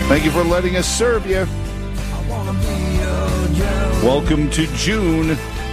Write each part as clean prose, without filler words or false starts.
Thank you for letting us serve you. Welcome to June.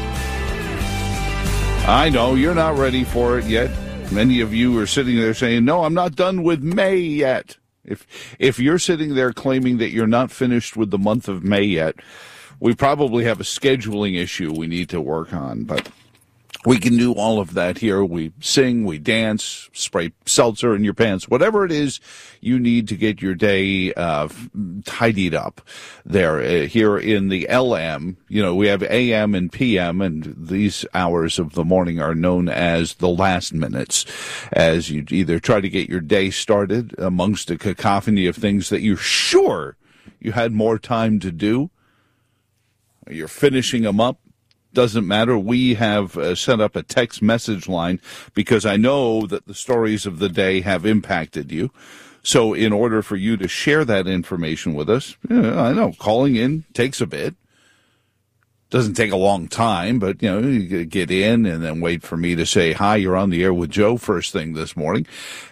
I know you're not ready for it yet. Many of you are sitting there saying, no, I'm not done with May yet. If you're sitting there claiming that you're not finished with the month of May yet, we probably have a scheduling issue we need to work on, but we can do all of that here. We sing, we dance, spray seltzer in your pants, whatever it is you need to get your day tidied up there. Here in the LM, we have AM and PM, and these hours of the morning are known as the last minutes, as you either try to get your day started amongst a cacophony of things that you're sure you had more time to do. You're finishing them up. Doesn't matter. We have set up a text message line because I know that the stories of the day have impacted you. So in order for you to share that information with us, I know calling in takes a bit. Doesn't take a long time, but, you get in and then wait for me to say, hi, you're on the air with Joe first thing this morning.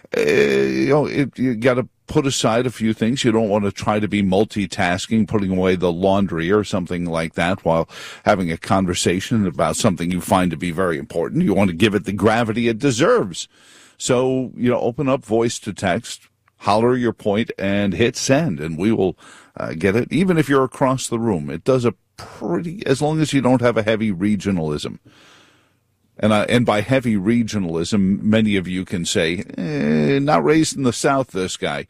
You got to put aside a few things. You don't want to try to be multitasking, putting away the laundry or something like that while having a conversation about something you find to be very important. You want to give it the gravity it deserves. So, open up voice to text, holler your point, and hit send, and we will get it. Even if you're across the room, it does a as long as you don't have a heavy regionalism. And by heavy regionalism, many of you can say, not raised in the South, this guy.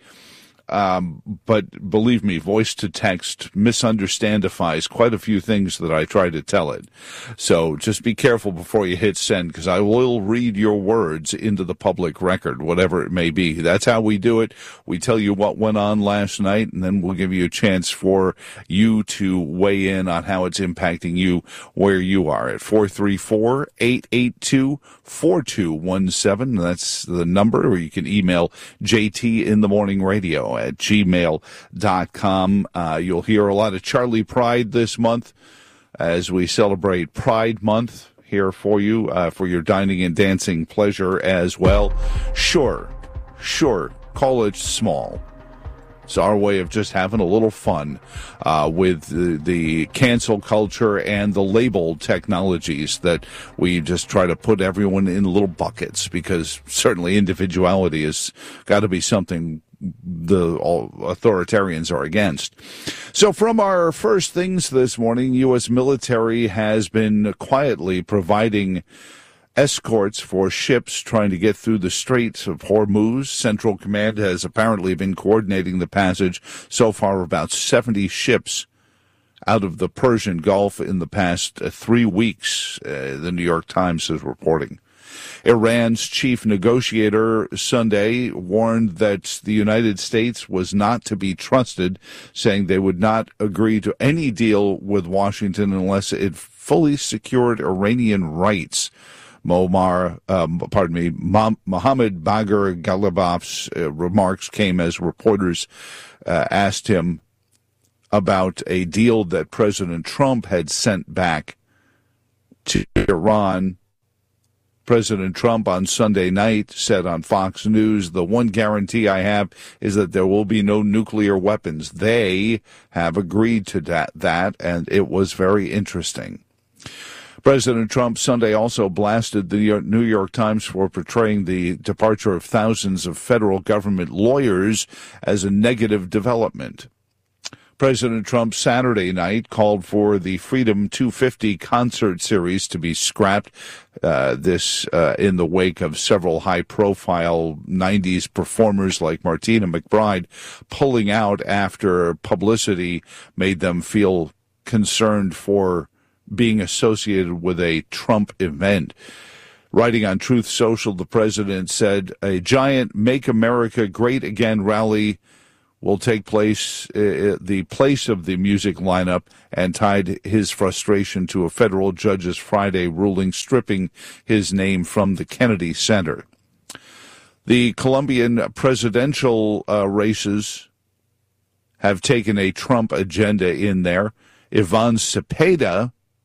But believe me, voice to text misunderstandifies quite a few things that I try to tell it. So just be careful before you hit send, because I will read your words into the public record, whatever it may be. That's how we do it. We tell you what went on last night, and then we'll give you a chance for you to weigh in on how it's impacting you where you are at 434-882-4217. That's the number, or you can email jtinthemorningradio@gmail.com. You'll hear a lot of Charlie Pride this month as we celebrate Pride Month here for you, for your dining and dancing pleasure as well. Sure, call it small. It's our way of just having a little fun with the cancel culture and the label technologies that we just try to put everyone in little buckets, because certainly individuality has got to be something the authoritarians are against. So from our first things this morning, U.S. military has been quietly providing escorts for ships trying to get through the Straits of Hormuz. Central Command has apparently been coordinating the passage so far of about 70 ships out of the Persian Gulf in the past 3 weeks, the New York Times is reporting. Iran's chief negotiator Sunday warned that the United States was not to be trusted, saying they would not agree to any deal with Washington unless it fully secured Iranian rights. Mohammed Bagher Ghalibaf's remarks came as reporters asked him about a deal that President Trump had sent back to Iran. President Trump on Sunday night said on Fox News, the one guarantee I have is that there will be no nuclear weapons. They have agreed to that, and it was very interesting. President Trump Sunday also blasted the New York Times for portraying the departure of thousands of federal government lawyers as a negative development. President Trump Saturday night called for the Freedom 250 concert series to be scrapped, in the wake of several high-profile 90s performers like Martina McBride pulling out after publicity made them feel concerned for being associated with a Trump event. Writing on Truth Social, the president said, a giant Make America Great Again rally will take place, the place of the music lineup, and tied his frustration to a federal judge's Friday ruling stripping his name from the Kennedy Center. The Colombian presidential races have taken a Trump agenda in there. Ivan Cepeda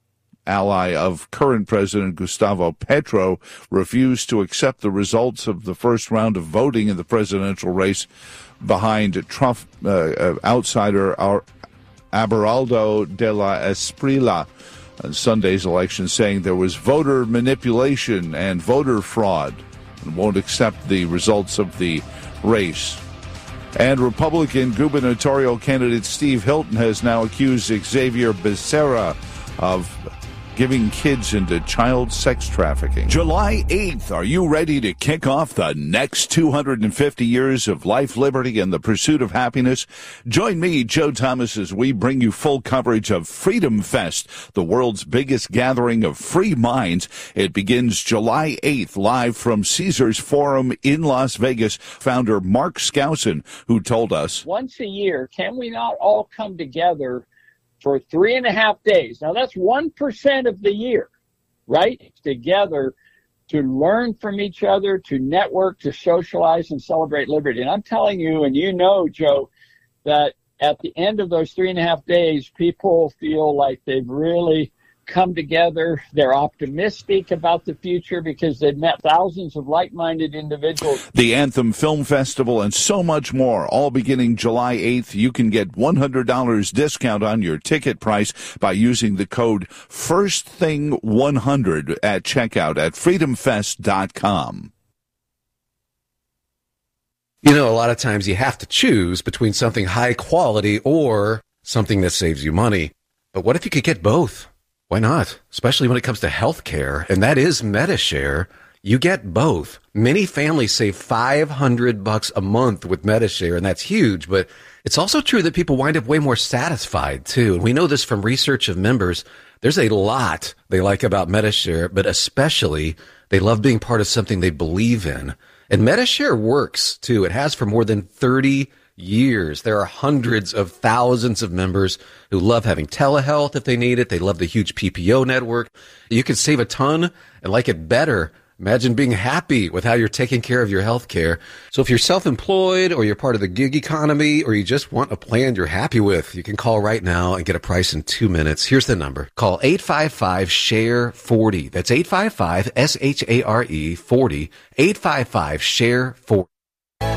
ally of current President Gustavo Petro, refused to accept the results of the first round of voting in the presidential race behind Trump outsider Abelardo de la Esprilla on Sunday's election, saying there was voter manipulation and voter fraud, and won't accept the results of the race. And Republican gubernatorial candidate Steve Hilton has now accused Xavier Becerra of giving kids into child sex trafficking. July 8th, are you ready to kick off the next 250 years of life, liberty, and the pursuit of happiness? Join me, Joe Thomas, as we bring you full coverage of Freedom Fest, the world's biggest gathering of free minds. It begins July 8th, live from Caesars Forum in Las Vegas. Founder Mark Skousen, who told us, once a year, can we not all come together for 3.5 days? Now, that's 1% of the year, right? Together to learn from each other, to network, to socialize, and celebrate liberty. And I'm telling you, and you know, Joe, that at the end of those 3.5 days, people feel like they've really come together. They're optimistic about the future because they've met thousands of like-minded individuals. The Anthem Film Festival and so much more, all beginning July 8th. You can get $100 discount on your ticket price by using the code FIRSTTHING100 at checkout at freedomfest.com. You know, a lot of times you have to choose between something high quality or something that saves you money. But what if you could get both? Why not? Especially when it comes to health care, and that is Medi-Share. You get both. Many families save $500 a month with Medi-Share, and that's huge, but it's also true that people wind up way more satisfied, too. And we know this from research of members. There's a lot they like about Medi-Share, but especially they love being part of something they believe in. And Medi-Share works, too. It has for more than 30 years. There are hundreds of thousands of members who love having telehealth if they need it. They love the huge PPO network. You can save a ton and like it better. Imagine being happy with how you're taking care of your health care. So if you're self-employed or you're part of the gig economy or you just want a plan you're happy with, you can call right now and get a price in 2 minutes. Here's the number. Call 855-SHARE-40. That's 855-SHARE-40. 855-SHARE-40.